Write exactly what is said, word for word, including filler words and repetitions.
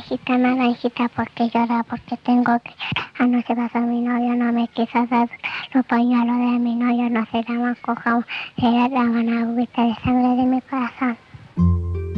naranjita, naranjita, porque llora, porque tengo que llorar. Anoche pasó mi novio, no me quiso dar los pañuelos de mi novio, no se llaman cojamos, se llaman agüita de sangre de mi corazón.